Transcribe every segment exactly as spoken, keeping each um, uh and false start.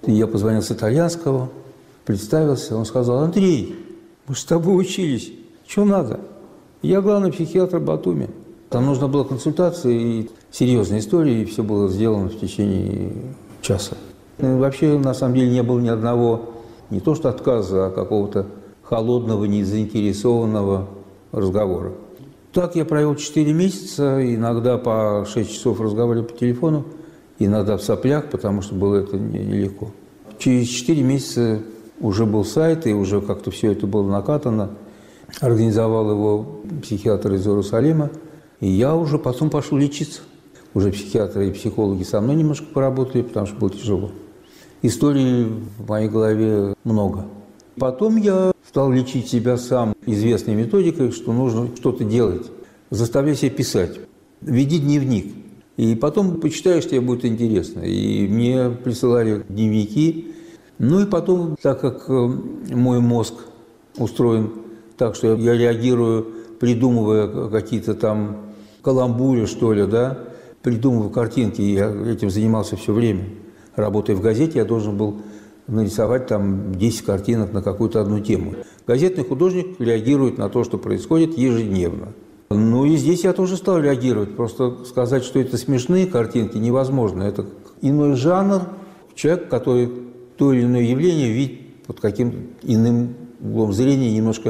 Я позвонил с итальянского, представился, он сказал: Андрей, мы с тобой учились, что надо? Я главный психиатр Батуми. Там нужна была консультация и серьезная история, и все было сделано в течение часа. И вообще, на самом деле, не было ни одного, не то что отказа, а какого-то холодного, незаинтересованного разговора. Так я провел четыре месяца, иногда по шесть часов разговаривали по телефону, иногда в соплях, потому что было это нелегко. Через четыре месяца уже был сайт, и уже как-то все это было накатано. Организовал его психиатр из Иерусалима, и я уже потом пошел лечиться. Уже психиатры и психологи со мной немножко поработали, потому что было тяжело. Историй в моей голове много. Потом я стал лечить себя сам известной методикой, что нужно что-то делать. Заставляй себя писать. Веди дневник. И потом почитаешь, тебе будет интересно. И мне присылали дневники. Ну и потом, так как мой мозг устроен так, что я реагирую, придумывая какие-то там каламбуры, что ли, да, придумываю картинки, я этим занимался все время. Работая в газете, я должен был нарисовать там десять картинок на какую-то одну тему. Газетный художник реагирует на то, что происходит ежедневно. Ну и здесь я тоже стал реагировать. Просто сказать, что это смешные картинки, невозможно. Это иной жанр. Человек, который то или иное явление видит под каким-то иным углом зрения, немножко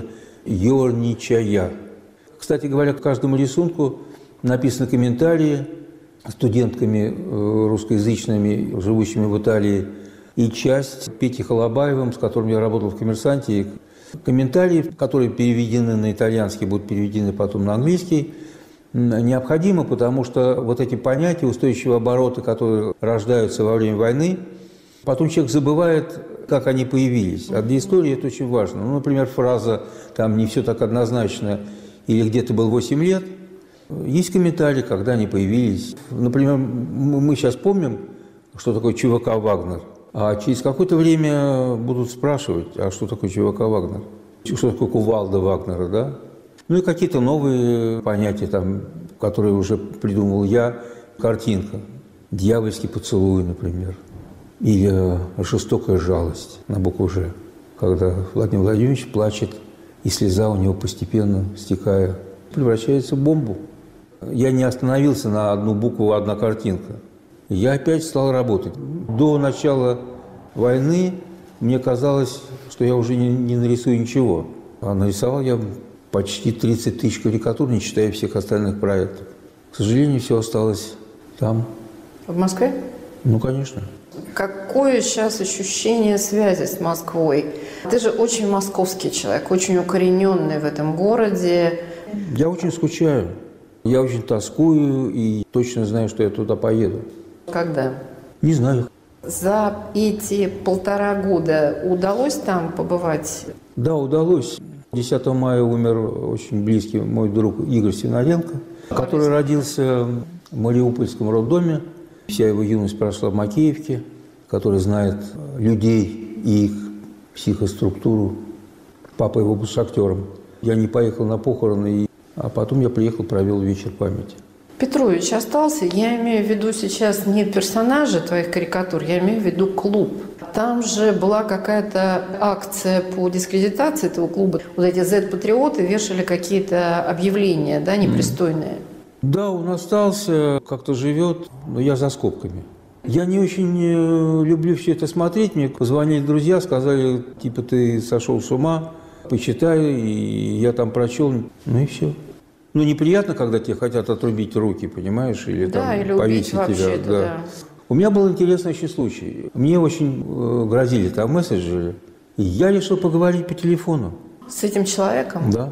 ерничая. Кстати говоря, к каждому рисунку написаны комментарии студентками русскоязычными, живущими в Италии, и часть Пети Холобаевым, с которым я работал в «Коммерсанте». Комментарии, которые переведены на итальянский, будут переведены потом на английский, необходимо, потому что вот эти понятия, устойчивые обороты, которые рождаются во время войны, потом человек забывает, как они появились. А для истории это очень важно. Ну, например, фраза «там не все так однозначно» или «где ты был восемь лет». Есть комментарии, когда они появились. Например, мы сейчас помним, что такое ЧВК «Вагнер», а через какое-то время будут спрашивать, а что такое ЧВК «Вагнер», что такое кувалда Вагнера, да? Ну и какие-то новые понятия, там, которые уже придумал я. Картинка «Дьявольский поцелуй», например, или «Жестокая жалость» на букву «Ж», когда Владимир Владимирович плачет, и слеза у него постепенно, стекая, превращается в бомбу. Я не остановился на одну букву, одна картинка. Я опять стал работать. До начала войны мне казалось, что я уже не, не нарисую ничего. А нарисовал я почти тридцать тысяч карикатур, не считая всех остальных проектов. К сожалению, все осталось там. В Москве? Ну, конечно. Какое сейчас ощущение связи с Москвой? Ты же очень московский человек, очень укорененный в этом городе. Я очень скучаю. Я очень тоскую и точно знаю, что я туда поеду. Когда? Не знаю. За эти полтора года удалось там побывать? Да, удалось. десятого мая умер очень близкий мой друг Игорь Синоленко, который родился в Мариупольском роддоме. Вся его юность прошла в Макеевке, который знает людей и их психоструктуру. Папа его был шахтером. Я не поехал на похороны, а потом я приехал, провел вечер памяти. Петрович остался, я имею в виду сейчас не персонажи твоих карикатур, я имею в виду клуб. Там же была какая-то акция по дискредитации этого клуба. Вот эти зет-патриоты вешали какие-то объявления, да, непристойные. Mm. Да, он остался, как-то живет, но я за скобками. Я не очень люблю все это смотреть. Мне позвонили друзья, сказали, типа, ты сошел с ума, почитай, и я там прочел, ну и все. Ну, неприятно, когда тебе хотят отрубить руки, понимаешь, или да, там или повесить тебя. Да. Да. У меня был интересный еще случай. Мне очень э, грозили там мессенджеры, и я решил поговорить по телефону. С этим человеком? Да.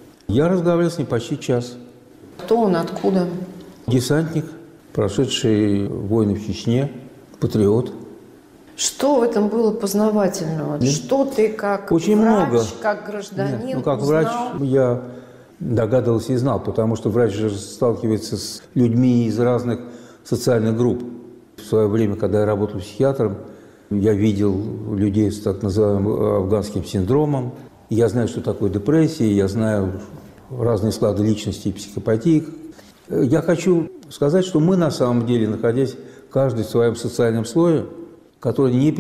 Я разговаривал с ним почти час. Кто он, откуда? Десантник, прошедший войны в Чечне, патриот. Что в этом было познавательного? Нет. Что ты как очень врач, много. как гражданин Нет, ну, как узнал? врач я догадывался и знал, потому что врач же сталкивается с людьми из разных социальных групп. В свое время, когда я работал психиатром, я видел людей с так называемым афганским синдромом. Я знаю, что такое депрессия, я знаю разные склады личности и психопатии. Я хочу сказать, что мы на самом деле, находясь каждый в своем социальном слое, который не